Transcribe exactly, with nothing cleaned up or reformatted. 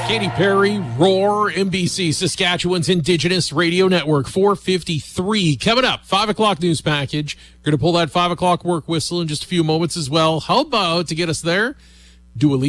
Katy Perry, Roar, N B C, Saskatchewan's Indigenous Radio Network, four fifty-three. Coming up, five o'clock news package. Going to pull that five o'clock work whistle in just a few moments as well. How about, to get us there, Dua Lipa.